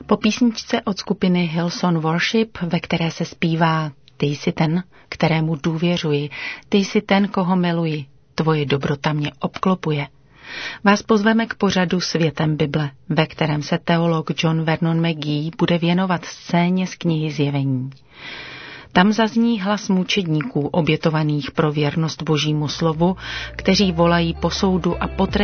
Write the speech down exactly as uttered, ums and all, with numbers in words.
Po písničce od skupiny Hillsong Worship, ve které se zpívá Ty jsi ten, kterému důvěřuji, ty jsi ten, koho miluji, tvoje dobrota mě obklopuje, vás pozveme k pořadu Světem Bible, ve kterém se teolog John Vernon McGee bude věnovat scéně z knihy Zjevení. Tam zazní hlas mučedníků obětovaných pro věrnost Božímu slovu, kteří volají po soudu a potrestání